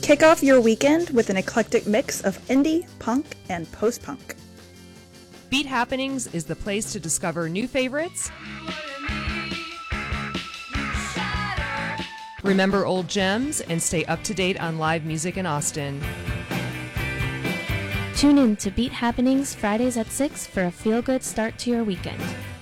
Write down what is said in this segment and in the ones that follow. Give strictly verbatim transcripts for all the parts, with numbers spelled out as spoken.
Kick off your weekend with an eclectic mix of indie, punk, and post-punk. Beat Happenings is the place to discover new favorites, remember old gems, and stay up to date on live music in Austin. Tune in to Beat Happenings Fridays at six for a feel-good start to your weekend.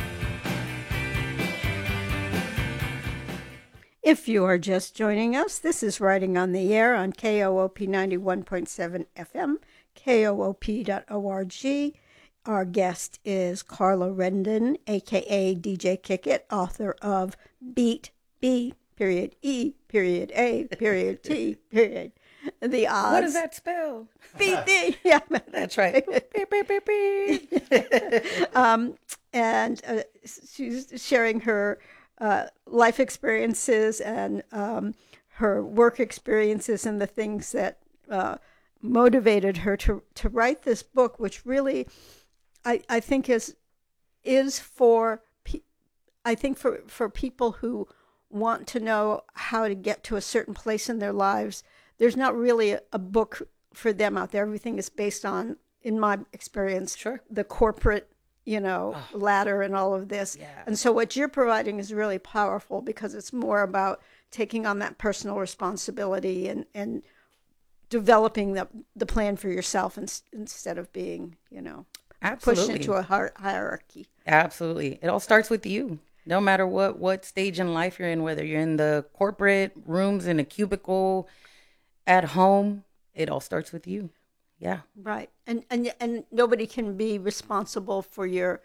If you are just joining us, this is Writing on the Air on K O O P ninety-one point seven F M, K O O P dot org. Our guest is Carla Rendon, a k a. D J Kick-It, author of Beat B, period, E, period, A, period, T, period. The odds. What does that spell? Beat D. Yeah, that's right. beep, beep, beep, beep. um, and uh, she's sharing her uh, life experiences and um, her work experiences and the things that uh, motivated her to to write this book, which really, I, I think is is for pe- I think for, for people who want to know how to get to a certain place in their lives. There's not really a, a book for them out there. Everything is based on, in my experience, sure. the corporate, you know, oh. ladder and all of this. Yeah. And so what you're providing is really powerful because it's more about taking on that personal responsibility and, and developing the the plan for yourself in, instead of being, you know, Absolutely. pushed into a hier- hierarchy. Absolutely. It all starts with you. No matter what, what stage in life you're in, whether you're in the corporate rooms, in a cubicle, at home, it all starts with you. Yeah. Right. And and and nobody can be responsible for your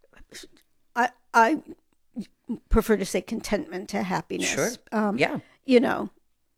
I I prefer to say contentment to happiness. Sure. Um, yeah. You know,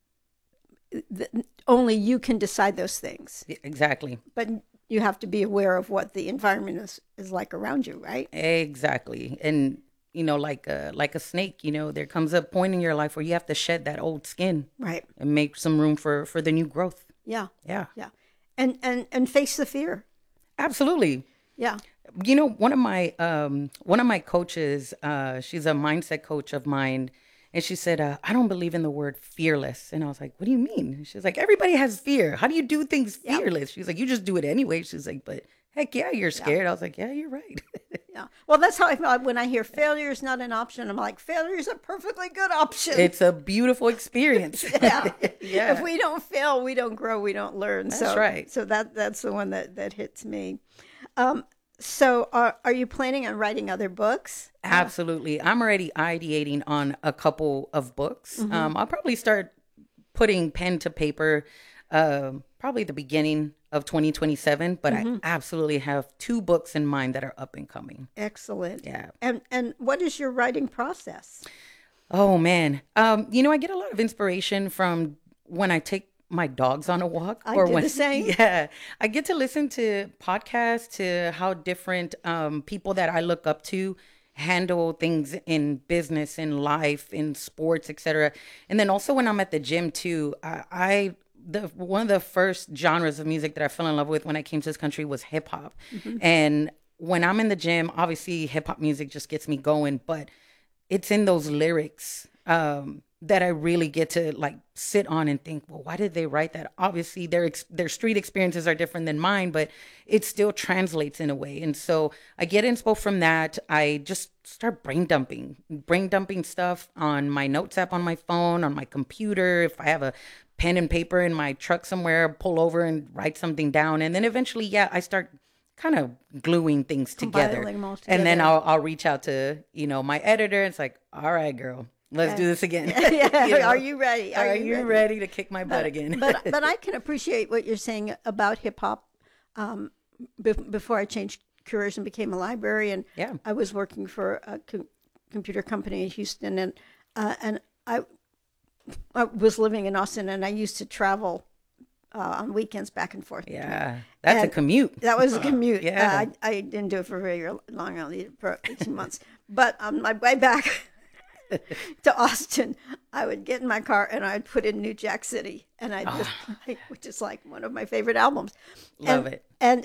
th- only you can decide those things. Exactly. But you have to be aware of what the environment is, is like around you, right? Exactly. And you know, like a, like a snake, you know, there comes a point in your life where you have to shed that old skin. Right. And make some room for, for the new growth. Yeah. Yeah. Yeah. And, and, and face the fear. Absolutely. Yeah. You know, one of my, um, one of my coaches, uh, she's a mindset coach of mine. And she said, uh, I don't believe in the word fearless. And I was like, what do you mean? She's like, everybody has fear. How do you do things fearless? Yeah. She's like, you just do it anyway. She's like, but heck yeah, you're scared. Yeah. I was like, yeah, you're right. Yeah. Well, that's how I feel. When I hear failure is not an option, I'm like, failure is a perfectly good option. It's a beautiful experience. yeah. yeah. If we don't fail, we don't grow, we don't learn. That's so, right. So that that's the one that, that hits me. Um, so are, are you planning on writing other books? Absolutely. I'm already ideating on a couple of books. Mm-hmm. Um, I'll probably start putting pen to paper uh, probably the beginning of twenty twenty-seven, but mm-hmm. I absolutely have two books in mind that are up and coming. Excellent. Yeah. And and what is your writing process? Oh, man. Um, you know, I get a lot of inspiration from when I take my dogs on a walk. I or do when, the same. Yeah. I get to listen to podcasts, to how different um, people that I look up to handle things in business, in life, in sports, et cetera. And then also when I'm at the gym too, I, I the one of the first genres of music that I fell in love with when I came to this country was hip hop. Mm-hmm. And when I'm in the gym, obviously hip hop music just gets me going, but it's in those lyrics um, that I really get to like sit on and think, well, why did they write that? Obviously their ex- their street experiences are different than mine, but it still translates in a way. And so I get inspo from that. I just start brain dumping, brain dumping stuff on my notes app on my phone, on my computer. If I have a pen and paper in my truck somewhere, pull over and write something down. And then eventually, yeah, I start kind of gluing things together. together. And then I'll I'll reach out to, you know, my editor. It's like, all right, girl, let's yeah. do this again. Yeah. you know? Are you ready? Are, Are you, you ready? ready to kick my butt but, again? but but I can appreciate what you're saying about hip hop. Um, be- before I changed careers and became a librarian, yeah. I was working for a com- computer company in Houston, and uh, and I I was living in Austin, and I used to travel uh, on weekends back and forth. Yeah, that's and a commute. That was a commute. yeah, uh, I, I didn't do it for very long. I only did it for eighteen months. But on my way back to Austin, I would get in my car and I'd put in New Jack City, and I'd just play, which is like one of my favorite albums. Love and, it. And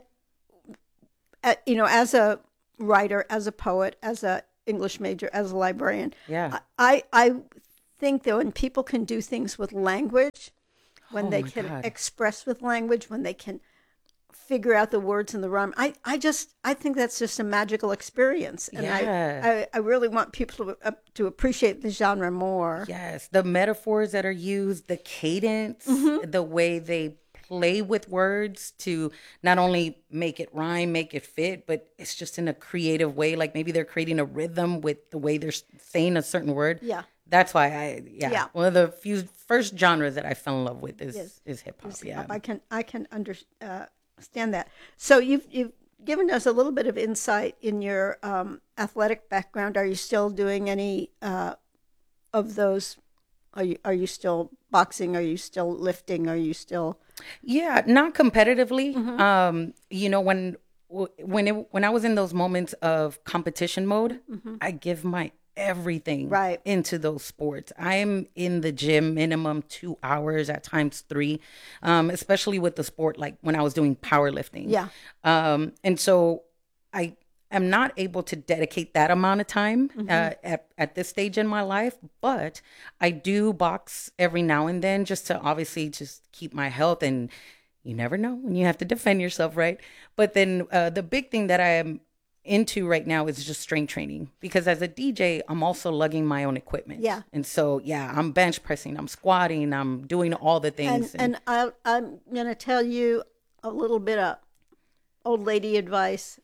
uh, you know, as a writer, as a poet, as a English major, as a librarian, yeah, I I think that when people can do things with language, when Oh, they my can God. express with language, when they can figure out the words in the rhyme. I, I just, I think that's just a magical experience. And Yeah. I, I, I really want people to, uh, to appreciate the genre more. Yes, the metaphors that are used, the cadence, Mm-hmm. the way they play with words to not only make it rhyme, make it fit, but it's just in a creative way. Like maybe they're creating a rhythm with the way they're s- saying a certain word. Yeah. That's why I, yeah, Yeah. one of the few first genres that I fell in love with is Yes. is hip hop. Yeah. I can, I can understand uh, understand that. So you've, you've given us a little bit of insight in your um, athletic background. Are you still doing any uh, of those? Are you, are you still boxing? Are you still lifting? Are you still? Yeah, not competitively. Mm-hmm. Um, you know, when when it when I was in those moments of competition mode, I give my everything Mm-hmm. Right. into those sports. I'm in the gym minimum two hours, at times three, um, especially with the sport like when I was doing powerlifting. Yeah. Um, and so I am not able to dedicate that amount of time Mm-hmm. uh, at, at this stage in my life, but I do box every now and then just to obviously just keep my health. And you never know when you have to defend yourself, right? But then uh, the big thing that I am into right now is just strength training, because as a D J, I'm also lugging my own equipment. Yeah. And so, yeah, I'm bench pressing, I'm squatting, I'm doing all the And, things. and I, I'm going to tell you a little bit of old lady advice.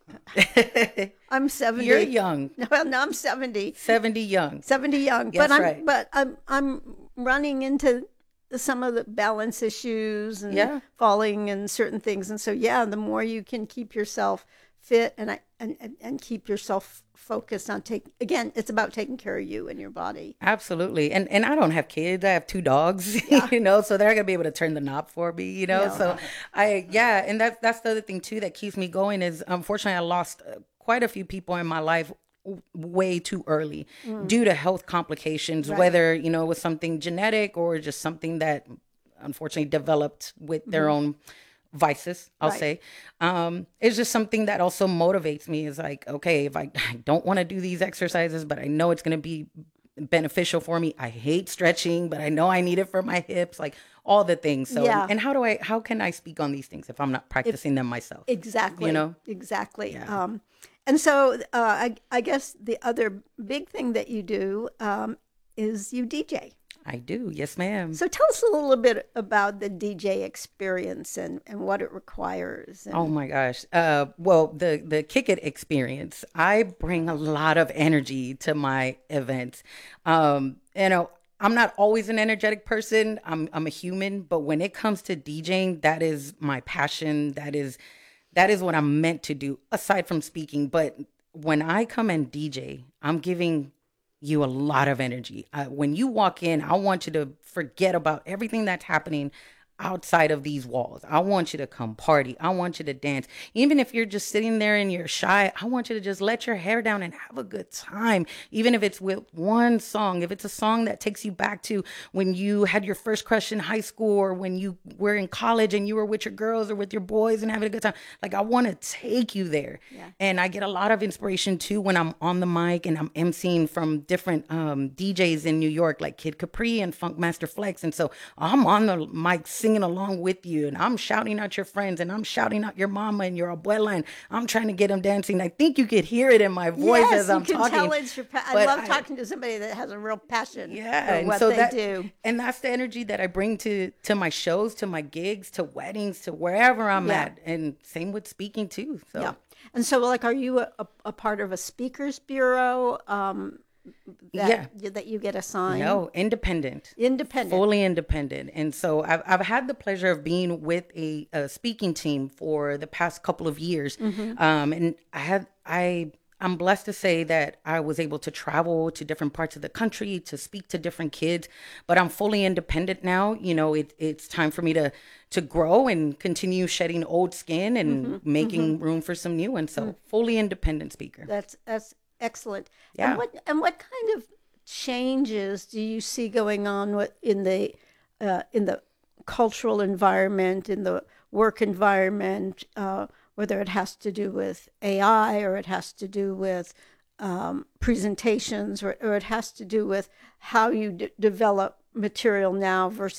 I'm seventy. You're young, Well, no, I'm seventy. seventy young. seventy young. Yes, but I'm right. but I'm I'm running into some of the balance issues and Yeah. falling and certain things. And so yeah, the more you can keep yourself fit and I and, and, and keep yourself focused on take again, it's about taking care of you and your body. Absolutely. And and I don't have kids. I have two dogs, you know, so they're gonna be able to turn the knob for me, you know. Yeah. So I yeah, and that's that's the other thing too that keeps me going is unfortunately I lost uh, quite a few people in my life w- way too early due to health complications, Right. whether, you know, it was something genetic or just something that unfortunately developed with their own vices, I'll Right. say. Um, it's just something that also motivates me is like, okay, if I, I don't want to do these exercises, but I know it's going to be beneficial for me. I hate stretching, but I know I need it for my hips, like all the things. So, Yeah. and how do I, how can I speak on these things if I'm not practicing them myself? Exactly. You know? Exactly. Yeah. Um, and so uh, I, I guess the other big thing that you do um, is you D J. I do. Yes, ma'am. So tell us a little bit about the D J experience and, and what it requires. And, Oh my gosh. Uh, well, the the Kick It experience, I bring a lot of energy to my events. Um, you know, I'm not always an energetic person. I'm I'm a human, but when it comes to DJing, that is my passion. That is that is what I'm meant to do, aside from speaking. But when I come and D J, I'm giving you a lot of energy. Uh, when you walk in, I want you to forget about everything that's happening outside of these walls. I want you to come party. I want you to dance. Even if you're just sitting there and you're shy, I want you to just let your hair down and have a good time. Even if it's with one song, if it's a song that takes you back to when you had your first crush in high school or when you were in college and you were with your girls or with your boys and having a good time. Like, I want to take you there. Yeah. And I get a lot of inspiration too when I'm on the mic and I'm emceeing from different um, D Js in New York, like Kid Capri and Funkmaster Flex. And so I'm on the mic singing along with you and I'm shouting out your friends and I'm shouting out your mama and your abuela and I'm trying to get them dancing. I think you could hear it in my voice yes, as I'm you can talking. tell it's your pa- I But love I- talking to somebody that has a real passion Yeah, for and what so they that, do. and that's the energy that I bring to to my shows, to my gigs, to weddings, to wherever I'm Yeah. at, and same with speaking too. So Yeah. And so, like, are you a, a, a part of a speakers bureau um, that, that you get assigned? no, independent. Independent. Fully independent. And so I've, I've had the pleasure of being with a, a speaking team for the past couple of years. Mm-hmm. Um, and I had, I, I'm blessed to say that I was able to travel to different parts of the country to speak to different kids, but I'm fully independent now. You know, it, it's time for me to, to grow and continue shedding old skin and Mm-hmm. making room for some new ones. So fully independent speaker. That's that's excellent. Yeah. And what and what kind of changes do you see going on with, in the uh, in the cultural environment, in the work environment, uh, whether it has to do with A I or it has to do with um, presentations or, or it has to do with how you d- develop material now versus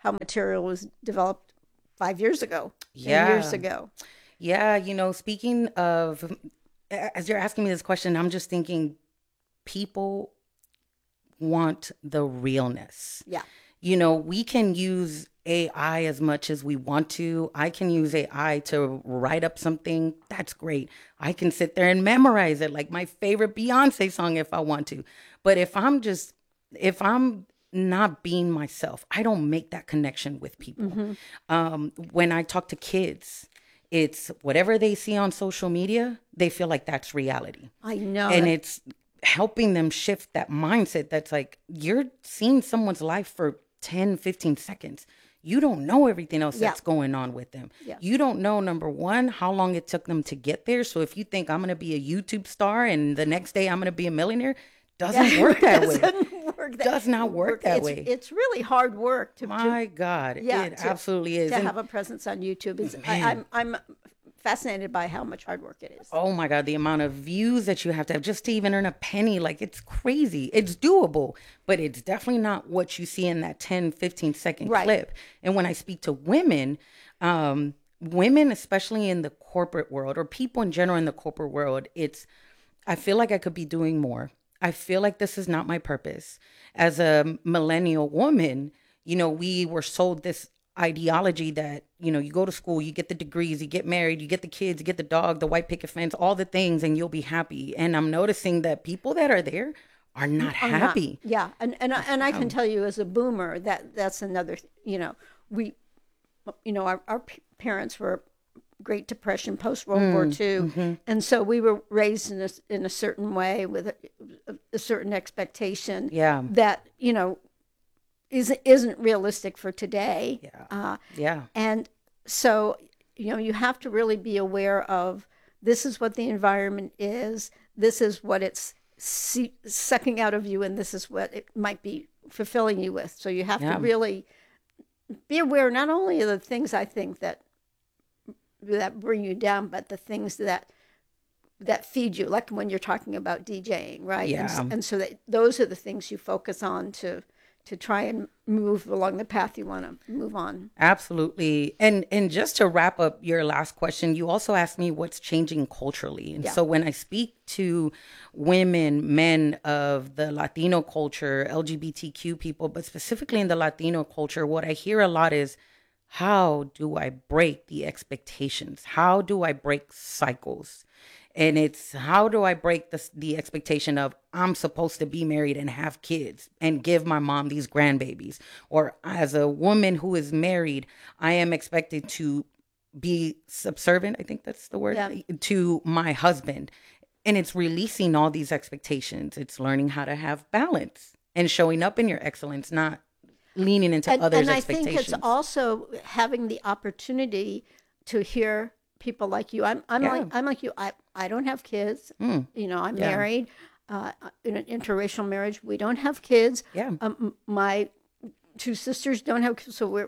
how material was developed five years ago, Yeah. ten years ago. Yeah, you know, speaking of, as you're asking me this question, I'm just thinking people want the realness. Yeah. You know, we can use A I as much as we want to. I can use A I to write up something. That's great. I can sit there and memorize it like my favorite Beyonce song if I want to. But if I'm just, if I'm not being myself, I don't make that connection with people. Mm-hmm. Um, when I talk to kids, it's whatever they see on social media, they feel like that's reality. I know. And it's helping them shift that mindset that's like, you're seeing someone's life for ten, fifteen seconds. You don't know everything else Yeah. that's going on with them. Yes. You don't know, number one, how long it took them to get there. So if you think I'm going to be a YouTube star and the next day I'm going to be a millionaire, doesn't work that way. Doesn't work that Does not work that it's, way. It's really hard work to, My to, God, yeah, it to- absolutely is. to And- have a presence on YouTube. Is I, Man. I'm I'm fascinated by how much hard work it is. Oh my God, the amount of views that you have to have just to even earn a penny, like it's crazy. It's doable, but it's definitely not what you see in that ten, fifteen second Right. clip. And when I speak to women, um, women, especially in the corporate world or people in general in the corporate world, it's, I feel like I could be doing more. I feel like this is not my purpose. As a millennial woman, you know, we were sold this ideology that, you know, you go to school, you get the degrees, you get married, you get the kids, you get the dog, the white picket fence, all the things, and you'll be happy. And I'm noticing that people that are there are not Are not- happy. yeah, and and I, and I can tell you as a boomer that that's another. You know, we, you know, our our p- parents were Great Depression, post World War Mm, Two, mm-hmm. and so we were raised in a s- in a certain way with a, a, a certain expectation. Yeah. That you know, isn't isn't realistic for today. Yeah. Uh, Yeah. And so, you know, you have to really be aware of this is what the environment is, this is what it's see, sucking out of you, and this is what it might be fulfilling you with. So you have Yeah. to really be aware not only of the things I think that that bring you down, but the things that that feed you, like when you're talking about DJing, right? And, s- Yeah. and so that those are the things you focus on to to try and move along the path you want to move on. Absolutely. And and just to wrap up your last question, you also asked me what's changing culturally. And Yeah. so when I speak to women, men of the Latino culture, L G B T Q people, but specifically in the Latino culture, what I hear a lot is, how do I break the expectations? How do I break cycles? And it's, how do I break the, the expectation of I'm supposed to be married and have kids and give my mom these grandbabies? Or as a woman who is married, I am expected to be subservient, I think that's the word, Yeah. to my husband. And it's releasing all these expectations. It's learning how to have balance and showing up in your excellence, not leaning into and, others' and I expectations. think it's also having the opportunity to hear people like you. I'm I'm Yeah. like I'm like you. I, I don't have kids. Mm. You know, I'm Yeah. married uh, in an interracial marriage. We don't have kids. Yeah. Um, m- my two sisters don't have kids, so we're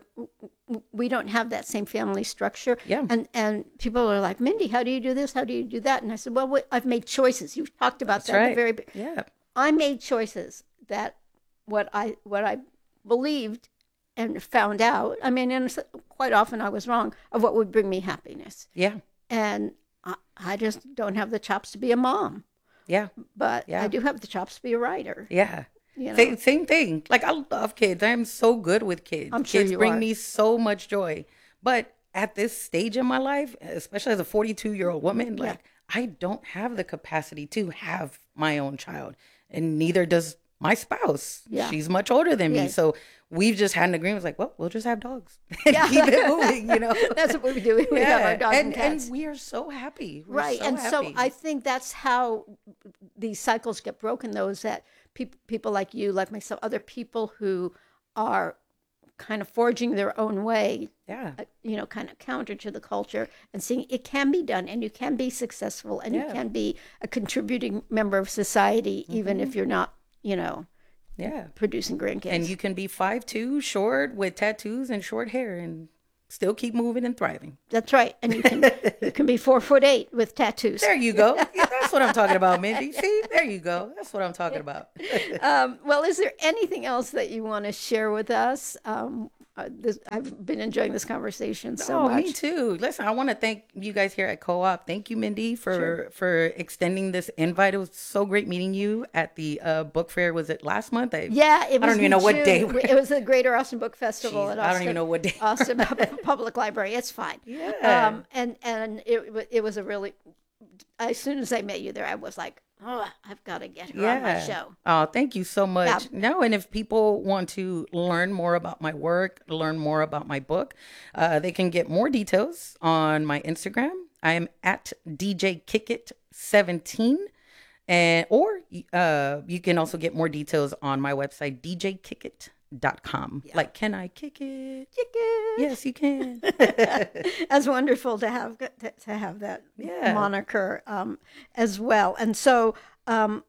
we don't have that same family structure. Yeah. And and people are like, Mindy, how do you do this? How do you do that? And I said, well, wait, I've made choices. You've talked about That's that at right. the very be- Yeah. I made choices that what I what I believed and found out. I mean, and s- quite often I was wrong of what would bring me happiness, Yeah. and I, I just don't have the chops to be a mom, Yeah. but Yeah. I do have the chops to be a writer. Yeah. You know? Same, same thing. Like, I love kids. I am so good with kids. I'm sure kids you bring are. me so much joy. But at this stage in my life, especially as a forty-two year old woman, Yeah. like, I don't have the capacity to have my own child, and neither does my spouse. Yeah. She's much older than Yeah. me. So we've just had an agreement. It's like, well, we'll just have dogs and Yeah. keep it moving, you know? That's what we do. We have our dogs and, and, cats. and we are so happy. We're Right, so and so happy. I think that's how these cycles get broken. Though is that people, people like you, like myself, other people who are kind of forging their own way, yeah. uh, you know, kind of counter to the culture, and seeing it can be done, and you can be successful, and you Yeah. can be a contributing member of society, even if you're not, you know, Yeah. producing grandkids. And you can be five two, short, with tattoos and short hair, and still keep moving and thriving. That's right, and you can you can be four foot eight with tattoos. There you go. Yeah, that's what I'm talking about, Mindy. See, there you go. That's what I'm talking about. Um, well, is there anything else that you want to share with us? Um, uh, this, I've been enjoying this conversation so oh, much. me too. Listen, I want to thank you guys here at Co-op. Thank you, Mindy, for Sure. for extending this invite. It was so great meeting you at the uh, book fair. Was it last month? I, Yeah, it was I don't even know what June. day. we're- It was the Greater Austin Book Festival Jeez, at I don't Austin. even know what day. Austin Public Library. It's fine. Yeah. Um, and and it wa- it was a really. As soon as I met you there, I was like, oh, I've got to get her on my show. Oh, thank you so much. Yeah. No, and if people want to learn more about my work, learn more about my book, uh, they can get more details on my Instagram. I am at D J Kick It seventeen. And or uh, you can also get more details on my website, d j kick it dot com. Like, can I kick it? Kick it. Yes, you can. That's wonderful to have to, to have that Yeah. moniker um, as well. And so, um,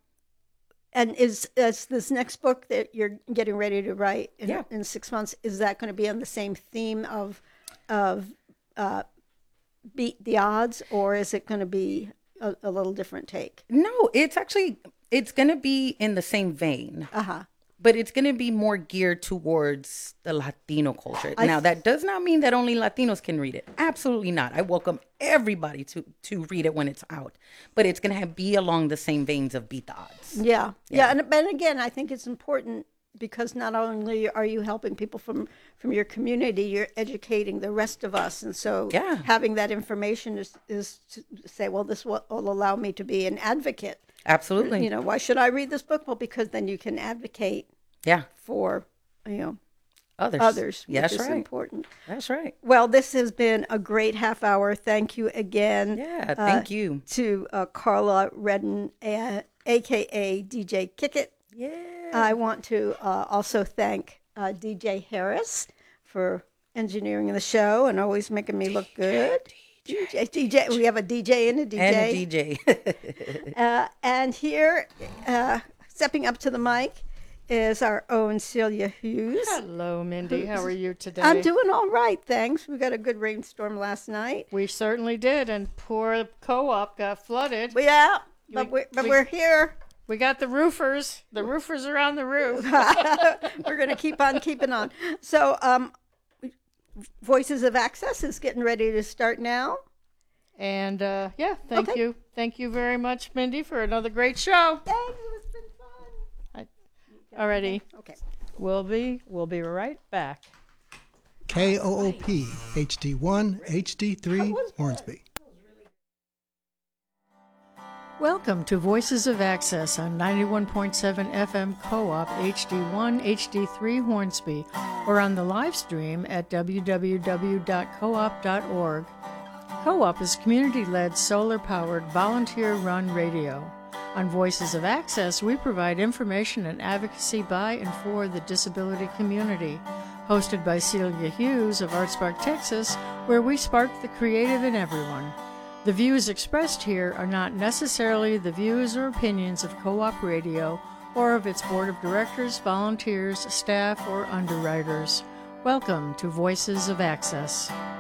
and is, is this next book that you're getting ready to write in, Yeah. in six months? Is that going to be on the same theme of of uh, beat the odds, or is it going to be a, a little different take? No, it's actually, it's going to be in the same vein. Uh huh. But it's going to be more geared towards the Latino culture. I now, th- that does not mean that only Latinos can read it. Absolutely not. I welcome everybody to, to read it when it's out. But it's going to be along the same veins of Beat the Odds. Yeah, yeah, and, and again, I think it's important because not only are you helping people from from your community, you're educating the rest of us, and so Yeah. having that information is is to say, well, this will, will allow me to be an advocate. Absolutely. You know, why should I read this book? Well, because then you can advocate Yeah. for you know Others. others, Yeah, which that's is right. important. That's right. Well, this has been a great half hour. Thank you again. Yeah, thank you. To uh, Carla Redden, uh, A K A D J Kick It. Yeah. I want to uh, also thank uh, D J Harris for engineering the show and always making me look good. D J, D J, we have a D J and a D J. And a D J. Uh, and here, uh, stepping up to the mic, is our own Celia Hughes. Hello, Mindy. How are you today? I'm doing all right, thanks. We got a good rainstorm last night. We certainly did, and poor Co-op got flooded. Well, yeah, but, We- we, but we- we're here. We got the roofers. The roofers are on the roof. We're going to keep on keeping on. So, um, Voices of Access is getting ready to start now. And uh, yeah, thank Okay. you. Thank you very much, Mindy, for another great show. Thanks, it's been fun. Alrighty. Okay. We'll be we'll be right back. K O O P H D one, H D three, Hornsby. Welcome to Voices of Access on ninety-one point seven F M Co-op H D one, H D three Hornsby, or on the live stream at w w w dot co op dot org. Co-op is community-led, solar-powered, volunteer-run radio. On Voices of Access, we provide information and advocacy by and for the disability community. Hosted by Celia Hughes of ArtSpark, Texas, where we spark the creative in everyone. The views expressed here are not necessarily the views or opinions of Co-op Radio or of its board of directors, volunteers, staff, or underwriters. Welcome to Voices of Access.